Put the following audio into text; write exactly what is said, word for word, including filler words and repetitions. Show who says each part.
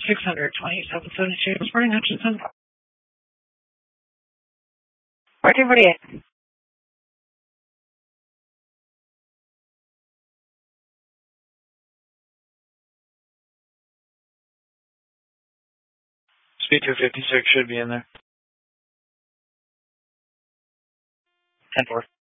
Speaker 1: six hundred twenty-seven seventy-two. Morning, Hutchinson. fourteen forty-eight. Speed two fifty-six should be in there. ten four.